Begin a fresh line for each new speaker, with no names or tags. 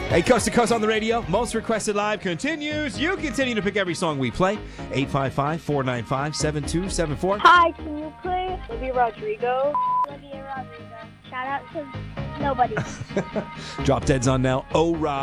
Hey, Coast to Coast on the radio. Most Requested Live continues. You continue to pick every song we play. 855-495-7274.
Hi, can you play Olivia Rodrigo? Olivia Rodrigo. Shout out to nobody.
Drop Dead's on now. Oh, Rob.